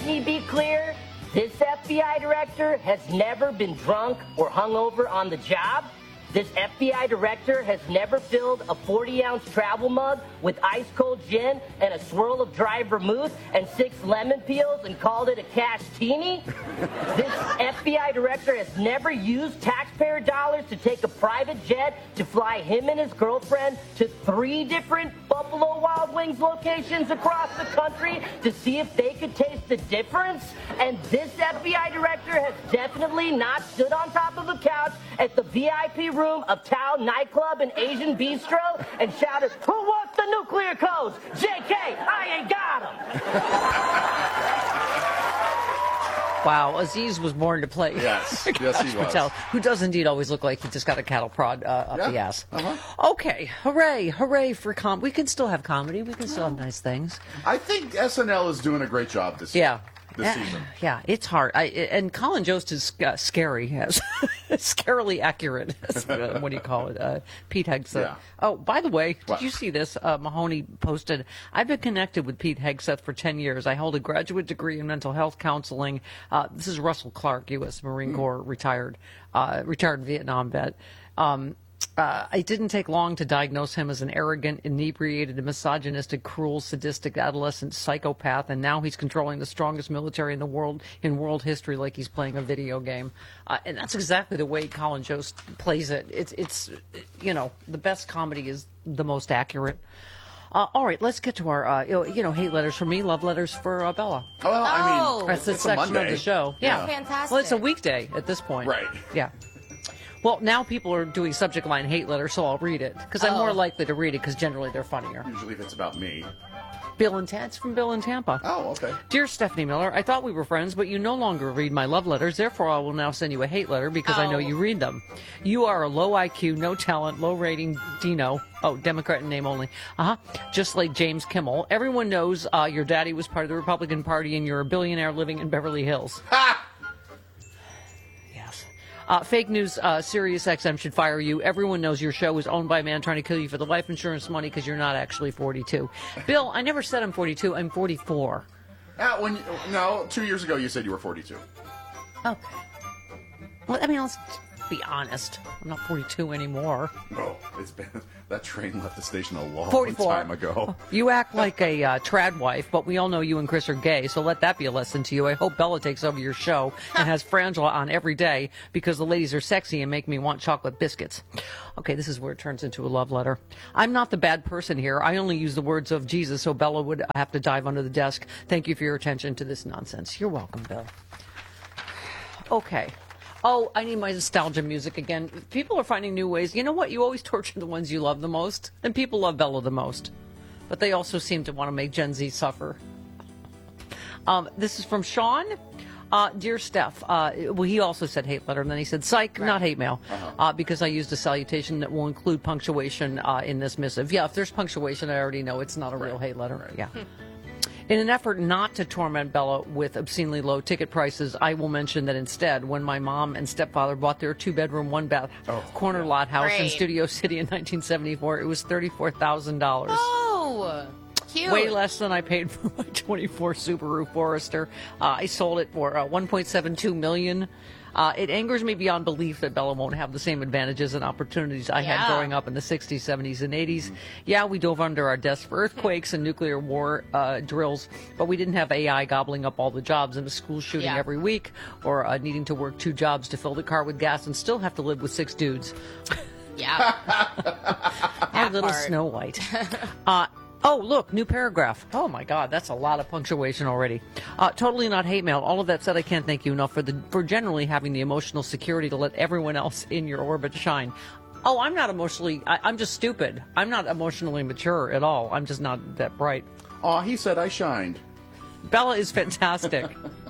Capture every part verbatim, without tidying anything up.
let me be clear. This F B I director has never been drunk or hungover on the job. This F B I director has never filled a forty-ounce travel mug with ice-cold gin and a swirl of dry vermouth and six lemon peels and called it a cash-tini. This F B I director has never used taxpayer dollars to take a private jet to fly him and his girlfriend to three different Buffalo Wild Wings locations across the country to see if they could taste the difference. And this F B I director has definitely not stood on top of a couch at the V I P room of Tao nightclub and Asian bistro and shouted, "Who wants the nuclear codes? J K, I ain't got them." Wow, Aziz was born to play. Yes, yes he was. Patel, who does indeed always look like he just got a cattle prod uh, up yeah. the ass. Uh-huh. Okay, hooray, hooray for com. We can still have comedy. We can still have nice things. I think S N L is doing a great job this Yeah. this yeah, season. Yeah, it's hard. I, and Colin Jost is uh, scary, yes. Scarily accurate. Uh, what do you call it? Uh, Pete Hegseth. Yeah. Oh, by the way, did What? you see this? Uh, Mahoney posted, I've been connected with Pete Hegseth for ten years. I hold a graduate degree in mental health counseling. Uh, this is Russell Clark, U S Marine Corps, retired, uh, retired Vietnam vet. Um, Uh, it didn't take long to diagnose him as an arrogant, inebriated, misogynistic, cruel, sadistic adolescent psychopath, and now he's controlling the strongest military in the world in world history like he's playing a video game. Uh, and that's exactly the way Colin Jost plays it. It's, it's, you know, the best comedy is the most accurate. Uh, all right, let's get to our, uh, you, know, you know, hate letters for me, love letters for uh, Bella. Well, I mean, Oh. That's the it's a section Monday. of the show. Yeah. Fantastic. Well, it's a weekday at this point. Right. Yeah. Well, now people are doing subject line hate letter, so I'll read it. Because I'm Oh. more likely to read it because generally they're funnier. Usually if it's about me. Bill and Ted's from Bill in Tampa. Oh, okay. Dear Stephanie Miller, I thought we were friends, but you no longer read my love letters. Therefore, I will now send you a hate letter because I know Oh. you read them. You are a low I Q, no talent, low rating Dino. Oh, Democrat in name only. Uh-huh. Just like James Kimmel. Everyone knows uh, your daddy was part of the Republican Party and you're a billionaire living in Beverly Hills. Ha! Yes. Uh, fake news, uh, Sirius X M should fire you. Everyone knows your show is owned by a man trying to kill you for the life insurance money because you're not actually forty-two. Bill, I never said I'm forty-two. I'm forty-four. Uh, when you, no, two years ago you said you were forty-two. Okay. Well, I mean, let's be honest. I'm not forty-two anymore. No, it's been that train left the station a long forty-four. time ago. You act like a uh, trad wife, but we all know you and Chris are gay, so let that be a lesson to you. I hope Bella takes over your show and has Frangela on every day because the ladies are sexy and make me want chocolate biscuits. Okay, this is where it turns into a love letter. I'm not the bad person here. I only use the words of Jesus, so Bella would have to dive under the desk. Thank you for your attention to this nonsense. You're welcome, Bill. Okay. Oh, I need my nostalgia music again. People are finding new ways. You know what? You always torture the ones you love the most, and people love Bella the most. But they also seem to want to make Gen Z suffer. Um, this is from Sean. Uh, Dear Steph, uh, well, he also said hate letter, and then he said psych, right. Not hate mail, uh-huh. uh, because I used a salutation that will include punctuation uh, in this missive. Yeah, if there's punctuation, I already know it's not a right. real hate letter. Right. Yeah. In an effort not to torment Bella with obscenely low ticket prices, I will mention that instead, when my mom and stepfather bought their two-bedroom, one-bath oh, corner yeah. lot house Great. in Studio City in nineteen seventy-four, it was thirty-four thousand dollars. Oh, cute. Way less than I paid for my twenty-four Subaru Forester. Uh, I sold it for uh, one point seven two million dollars. Uh, it angers me beyond belief that Bella won't have the same advantages and opportunities I yeah. had growing up in the sixties, seventies, and eighties. Mm-hmm. Yeah, we dove under our desks for earthquakes and nuclear war uh, drills, but we didn't have A I gobbling up all the jobs in a school shooting yeah. every week, or uh, needing to work two jobs to fill the car with gas and still have to live with six dudes. Yeah. Our little part. Snow White. Uh, Oh, look, new paragraph. Oh, my God, that's a lot of punctuation already. Uh, totally not hate mail. All of that said, I can't thank you enough for the for generally having the emotional security to let everyone else in your orbit shine. Oh, I'm not emotionally, I, I'm just stupid. I'm not emotionally mature at all. I'm just not that bright. Aw, he said I shined. Bella is fantastic.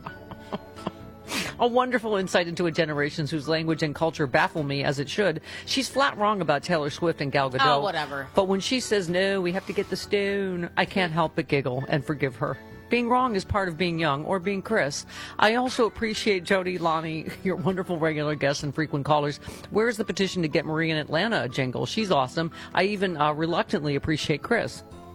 A wonderful insight into a generation whose language and culture baffle me, as it should. She's flat wrong about Taylor Swift and Gal Gadot. Oh, whatever. But when she says, no, we have to get the stone, I can't help but giggle and forgive her. Being wrong is part of being young, or being Chris. I also appreciate Jody, Lonnie, your wonderful regular guests and frequent callers. Where's the petition to get Marie in Atlanta a jingle? She's awesome. I even uh, reluctantly appreciate Chris.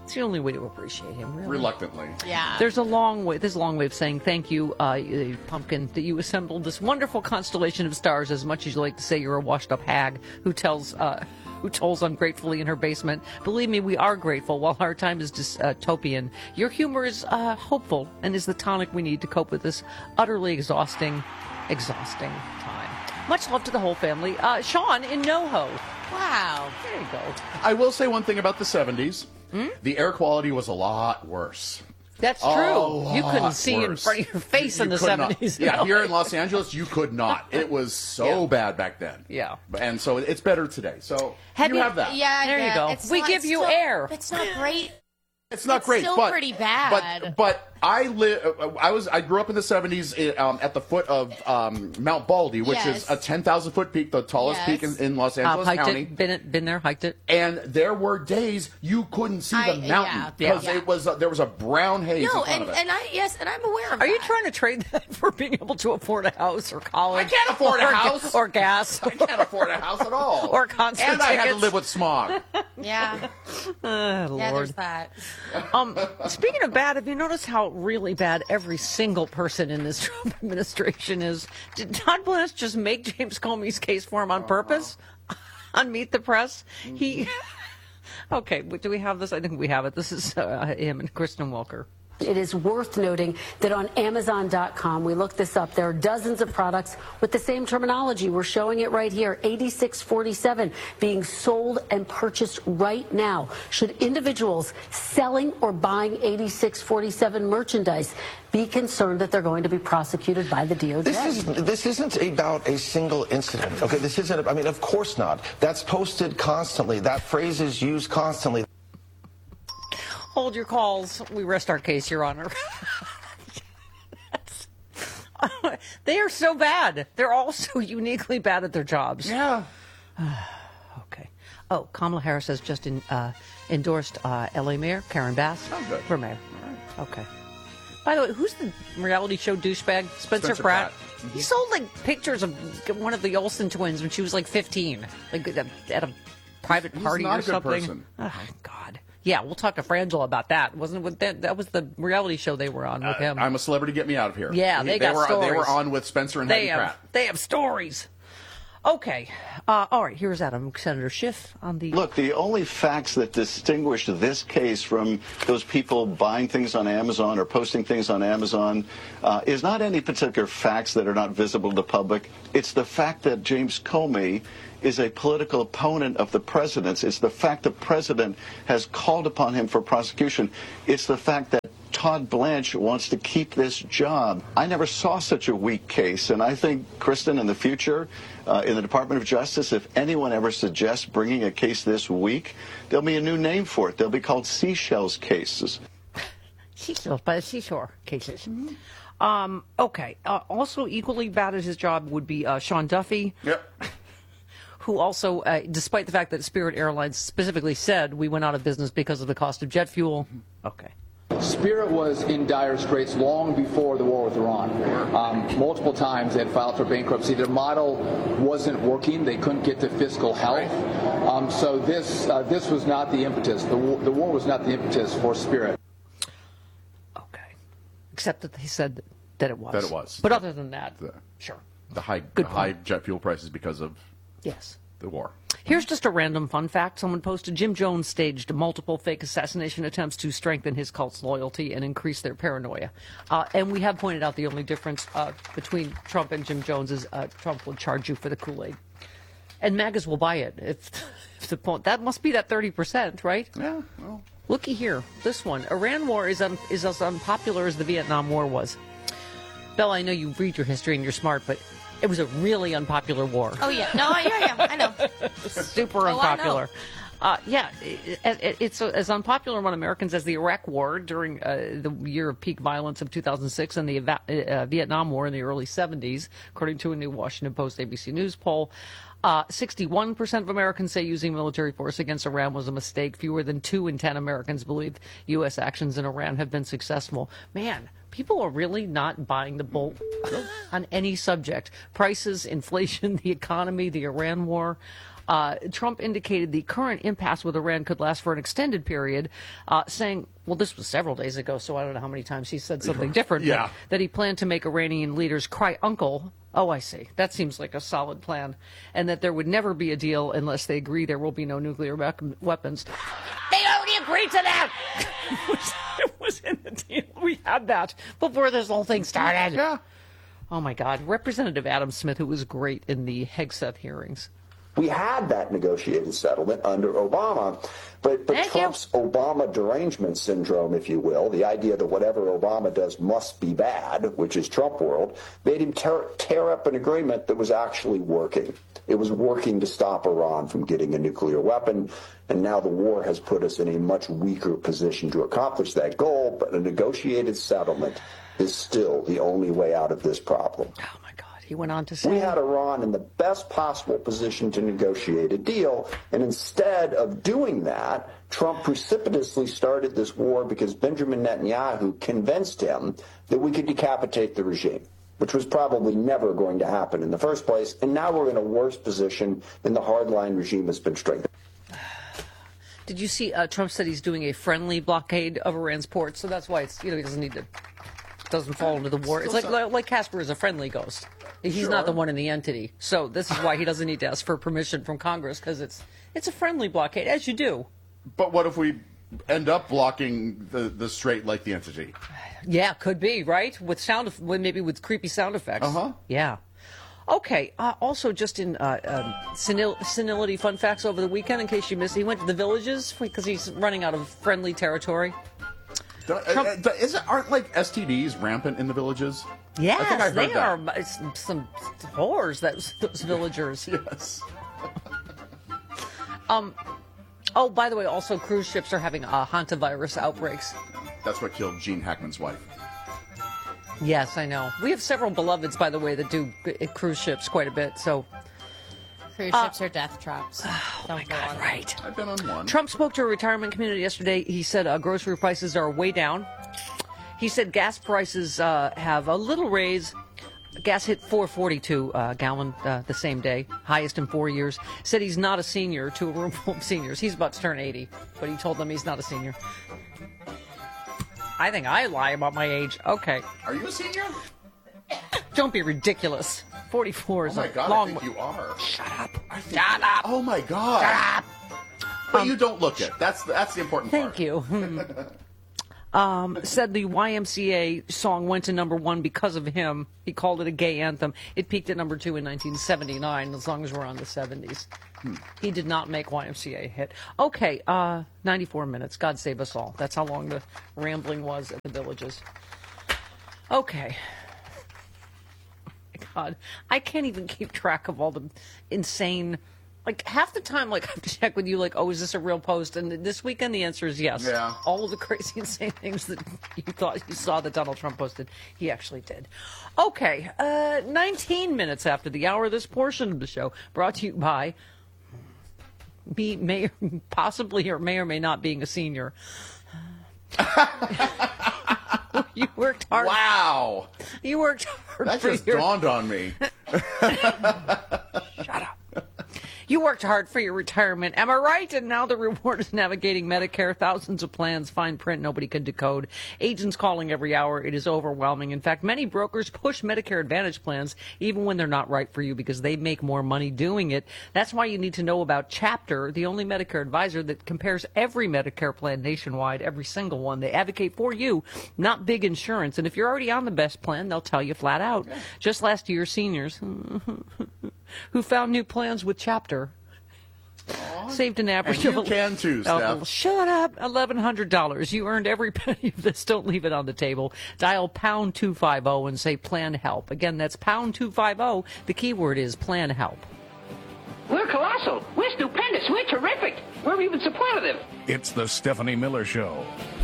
It's the only way to appreciate him, really. Reluctantly. Yeah. There's a long way. There's a long way of saying thank you, uh, uh, Pumpkin, that you assembled this wonderful constellation of stars. As much as you like to say you're a washed-up hag who tells, uh, who tolls ungratefully in her basement, believe me, we are grateful. While our time is dystopian, your humor is uh, hopeful and is the tonic we need to cope with this utterly exhausting, exhausting time. Much love to the whole family. Uh, Sean in NoHo. Wow. There you go. I will say one thing about the seventies. Hmm? The air quality was a lot worse. That's A true. You couldn't lot see in worse. front of your face You in the could not. seventies. Yeah, here in Los Angeles, you could not. It was so Yeah. bad back then. Yeah. And so it's better today. So Have you you- have that. Yeah, There you yeah, go. It's We not- give it's you still- air. It's not great. It's not It's great, still but pretty bad. But but I live. I was. I grew up in the seventies um, at the foot of um, Mount Baldy, which Yes. is a ten thousand foot peak, the tallest Yes. peak in, in Los Uh, Angeles hiked County. it, been, it, been there, hiked it. And there were days you couldn't see I- the yeah, mountain yeah. because Yeah. it was uh, there was a brown haze No, in front and, of it. and I yes, and I'm aware of Are you that. trying to trade that for being able to afford a house or college? I can't afford a or, house. or gas. I can't afford a house at all. Or concert And I had to tickets. live with smog. Yeah, Oh, yeah. Lord. There's that. Um, speaking of bad, have you noticed how really bad every single person in this Trump administration is? Did Todd Blanche just make James Comey's case for him on purpose? On Meet the Press? He. Okay, do we have this? I think we have it. This is uh, him and Kristen Welker. It is worth noting that on Amazon dot com, we looked this up, there are dozens of products with the same terminology. We're showing it right here, eighty-six forty-seven, being sold and purchased right now. Should individuals selling or buying eighty-six forty-seven merchandise be concerned that they're going to be prosecuted by the D O J? This is this isn't about a single incident. Okay, this isn't. I mean, of course not. That's posted constantly. That phrase is used constantly. Hold your calls. We rest our case, Your Honor. They are so bad. They're all so uniquely bad at their jobs. Yeah. Okay. Oh, Kamala Harris has just in, uh, endorsed uh, L A Mayor Karen Bass Oh, good. for mayor. Okay. By the way, who's the reality show douchebag? Spencer, Spencer Pratt. Pratt. He sold like pictures of one of the Olsen twins when she was like fifteen, like at a, at a private He's party not or a good something. person. Oh God. Yeah, we'll talk to Frangela about that. Wasn't it? With that, that was the reality show they were on with him. I'm a celebrity. Get me out of here. Yeah, they got were they stories. were on with Spencer and They Heidi have, Pratt. they have stories. Okay. Uh, all right, here's Adam. Senator Schiff on the... Look, the only facts that distinguish this case from those people buying things on Amazon or posting things on Amazon uh, is not any particular facts that are not visible to the public. It's the fact that James Comey is a political opponent of the president's. It's the fact the president has called upon him for prosecution. It's the fact that Todd Blanche wants to keep this job. I never saw such a weak case, and I think, Kristen, in the future, uh, in the Department of Justice, if anyone ever suggests bringing a case this weak, there'll be a new name for it. They'll be called seashells cases. Seashore, by the seashore cases. Um, okay. Uh, also equally bad at his job would be uh, Sean Duffy, Yep. who also, uh, despite the fact that Spirit Airlines specifically said we went out of business because of the cost of jet fuel. Okay. Spirit was in dire straits long before the war with Iran. Um, multiple times they had filed for bankruptcy. Their model wasn't working. They couldn't get to fiscal health. Um, so this uh, this was not the impetus. The, war- the war was not the impetus for Spirit. Okay. Except that they said that it was. That it was. But other than that, The- sure. The high, Good the high point. jet fuel prices because of Yes. the war. Here's just a random fun fact. Someone posted Jim Jones staged multiple fake assassination attempts to strengthen his cult's loyalty and increase their paranoia. Uh, and we have pointed out the only difference uh, between Trump and Jim Jones is uh, Trump will charge you for the Kool-Aid. And MAGAs will buy it. If, if the point, that must be that thirty percent, right? Yeah. Well, Looky here. This one. Iran war is, un, is as unpopular as the Vietnam War was. Bella, I know you read your history and you're smart, but it was a really unpopular war. Oh yeah, no, yeah, yeah, I know. Super Oh, I know. unpopular. Uh, yeah, it, it, it's as unpopular among Americans as the Iraq War during uh, the year of peak violence of two thousand six and the uh, Vietnam War in the early seventies, according to a new Washington Post A B C News poll. Uh, sixty-one percent of Americans say using military force against Iran was a mistake. Fewer than two in ten Americans believe U S actions in Iran have been successful. Man, people are really not buying the bull on any subject. Prices, inflation, the economy, the Iran war. Uh, Trump indicated the current impasse with Iran could last for an extended period, uh, saying, well, this was several days ago, so I don't know how many times he said something different, Yeah. but that he planned to make Iranian leaders cry uncle. Oh, I see. That seems like a solid plan. And that there would never be a deal unless they agree there will be no nuclear we- weapons. They already agreed to that! it, was, it was in the deal. We had that before this whole thing started. Yeah. Oh, my God. Representative Adam Smith, who was great in the Hegseth hearings. We had that negotiated settlement under Obama, but, but Trump's you. Obama derangement syndrome, if you will, the idea that whatever Obama does must be bad, which is Trump world, made him tear, tear up an agreement that was actually working. It was working to stop Iran from getting a nuclear weapon, and now the war has put us in a much weaker position to accomplish that goal, but a negotiated settlement is still the only way out of this problem. Oh, my God. He went on to say... We had Iran in the best possible position to negotiate a deal, and instead of doing that, Trump precipitously started this war because Benjamin Netanyahu convinced him that we could decapitate the regime, which was probably never going to happen in the first place, and now we're in a worse position, and the hardline regime has been strengthened. Did you see uh, Trump said he's doing a friendly blockade of Iran's ports, so that's why it's, you know, he doesn't need to... doesn't fall into the war. It's like like Casper is a friendly ghost. He's sure. not the one in the entity. So this is why he doesn't need to ask for permission from Congress, because it's it's a friendly blockade, as you do. But what if we end up blocking the, the strait like the entity? Yeah, could be, right? With sound, maybe with creepy sound effects. Uh-huh. Yeah. Okay, uh, also just in uh, um, senil- senility fun facts over the weekend, in case you missed it, he went to the villages because he's running out of friendly territory. Uh, uh, is it, aren't like S T Ds rampant in the villages? Yes, I think I heard they that. are it's some whores, that, those villagers. Yes. um. Oh, by the way, also cruise ships are having uh, hantavirus outbreaks. That's what killed Gene Hackman's wife. Yes, I know. We have several beloveds, by the way, that do uh, cruise ships quite a bit, so... Cruise ships uh, are death traps. Oh, Don't my God, right. I've been on one. Trump spoke to a retirement community yesterday. He said uh, grocery prices are way down. He said gas prices uh, have a little raise. Gas hit four forty-two a gallon uh, the same day, highest in four years. Said he's not a senior to a room full of seniors. He's about to turn eighty, but he told them he's not a senior. I think I lie about my age. Okay. Are you a senior? Don't be ridiculous. forty-four is oh my a God, long... I think you are. Shut up. I think Shut you... up. Oh, my God. Shut up. But um, you don't look it. That's, that's the important thank part. Thank you. um, said the Y M C A song went to number one because of him. He called it a gay anthem. It peaked at number two in nineteen seventy-nine, as long as we're on the seventies. Hmm. He did not make Y M C A hit. Okay, uh, ninety-four minutes. God save us all. That's how long the rambling was at the villages. Okay. God, I can't even keep track of all the insane, like half the time, like I have to check with you, like, oh, is this a real post? And this weekend, the answer is yes. Yeah. All of the crazy, insane things that you thought you saw that Donald Trump posted, he actually did. Okay, uh, nineteen minutes after the hour, this portion of the show brought to you by me, may, possibly or may or may not being a senior. You worked hard. Wow. You worked hard. That for just your... dawned on me. Shut up. You worked hard for your retirement. Am I right? And now the reward is navigating Medicare. Thousands of plans, fine print, nobody can decode. Agents calling every hour. It is overwhelming. In fact, many brokers push Medicare Advantage plans even when they're not right for you because they make more money doing it. That's why you need to know about Chapter, the only Medicare advisor that compares every Medicare plan nationwide, every single one. They advocate for you, not big insurance. And if you're already on the best plan, they'll tell you flat out. Just last year, seniors who found new plans with Chapter Aww. saved an average and you of can too, Steph. Shut up. eleven hundred dollars. You earned every penny of this. Don't leave it on the table. Dial pound two fifty and say plan help. Again, that's pound two fifty. The keyword is plan help. We're colossal. We're stupendous. We're terrific. We're even superlative. It's the Stephanie Miller Show.